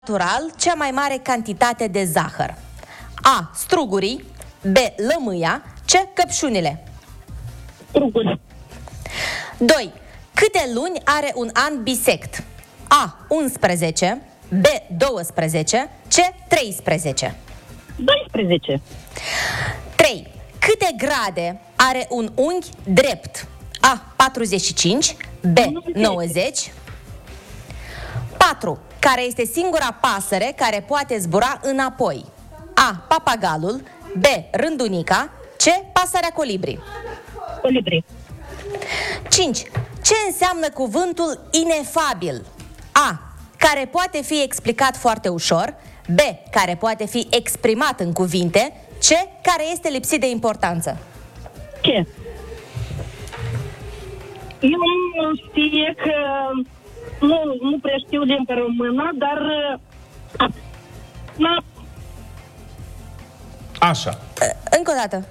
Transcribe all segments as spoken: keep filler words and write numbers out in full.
natural cea mai mare cantitate de zahăr? A. Strugurii, B. Lămâia, C. Căpșunile. Struguri. doi. Câte luni are un an bisect? A. unsprezece, B. douăsprezece, C. treisprezece. doisprezece. trei. Câte grade are un unghi drept? A. patruzeci și cinci, B. nouăzeci. patru. Care este singura pasăre care poate zbura înapoi? A. Papagalul, B. Rândunica, C. Pasărea colibri. Colibri. cinci. Ce înseamnă cuvântul inefabil? A. Care poate fi explicat foarte ușor, B. Care poate fi exprimat în cuvinte, C. Care este lipsit de importanță. Ce? Eu nu știu că nu, nu prea știu limba română, dar na, Așa. Încă o dată.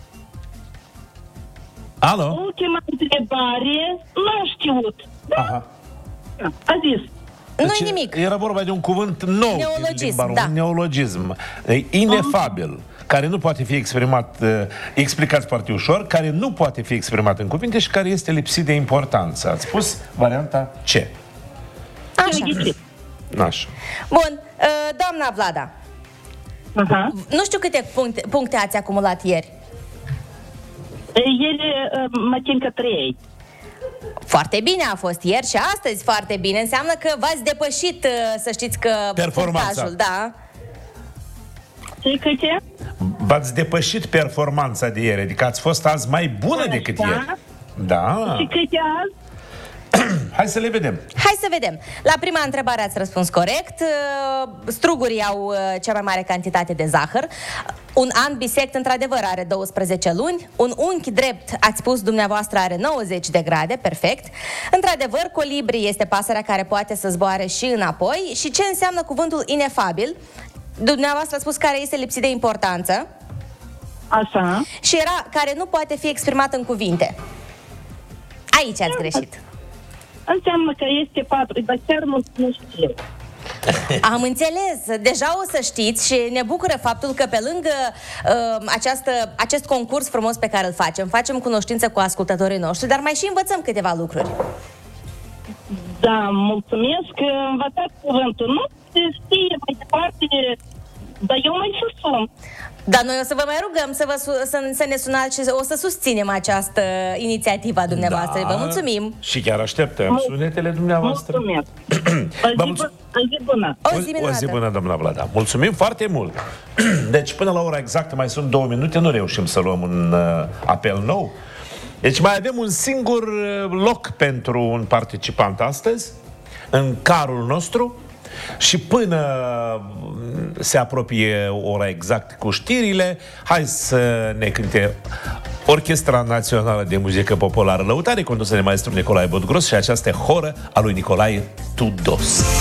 Alo? ultima întrebare n-am știut. Aha. A zis. Nu-i nimic. Era vorba de un cuvânt nou. Neologism, din limba română, da. Un neologism. E inefabil, care nu poate fi exprimat, uh, explicat foarte ușor, care nu poate fi exprimat în cuvinte și care este lipsit de importanță. Ați spus varianta C. Așa. Așa. Bun, doamna Vlada, Aha. nu știu câte puncte, puncte ați acumulat ieri. Ieri mă țin că trei. Foarte bine a fost ieri și astăzi foarte bine. Înseamnă că v-ați depășit, să știți că Performanța. punctajul, da. Și câte? V-ați depășit performanța de ieri, adică ați fost azi mai bună Așa. decât ieri. Da. Și câte azi? Hai să le vedem. Hai să vedem. La prima întrebare ați răspuns corect. Strugurii au cea mai mare cantitate de zahăr. Un an bisect, într-adevăr, are douăsprezece luni. Un unghi drept, ați spus dumneavoastră, are nouăzeci de grade, perfect. Într-adevăr, colibri este pasărea care poate să zboare și înapoi. Și ce înseamnă cuvântul inefabil? Dumneavoastră a spus care este lipsit de importanță. Așa. Și era care nu poate fi exprimat în cuvinte. Aici ați greșit. Înseamnă că este patru, dar chiar nu, nu știu. Am înțeles. Deja o să știți și ne bucură faptul că pe lângă uh, această, acest concurs frumos pe care îl facem, facem cunoștință cu ascultătorii noștri, dar mai și învățăm câteva lucruri. Da, mulțumesc că am învățat cuvântul. Nu se știe mai departe, dar eu mai și sun. Dar noi o să vă mai rugăm să, vă su- să, să ne sunați și o să susținem această inițiativă a dumneavoastră. Da. Vă mulțumim! Și chiar așteptăm sunetele dumneavoastră. Mulțumesc. Vă O zi, mulțumesc. bu- o zi bună. O zi O zi minunată! bună, doamna Vlada. Mulțumim foarte mult. Deci, până la ora exactă, mai sunt două minute, nu reușim să luăm un uh, apel nou. Deci mai avem un singur uh, loc pentru un participant astăzi, în carul nostru. Și până se apropie ora exact cu știrile, hai să ne cânte Orchestra Națională de Muzică Populară Lăutare, condusă de maestru Nicolae Bodgros și această horă a lui Nicolae Tudos.